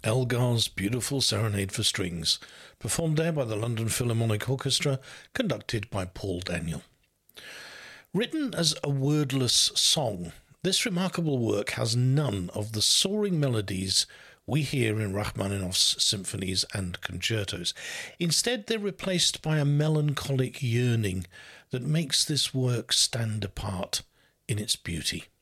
Elgar's Beautiful Serenade for Strings, performed there by the London Philharmonic Orchestra, conducted by Paul Daniel. Written as a wordless song, this remarkable work has none of the soaring melodies we hear in Rachmaninoff's symphonies and concertos. Instead, they're replaced by a melancholic yearning that makes this work stand apart in its beauty.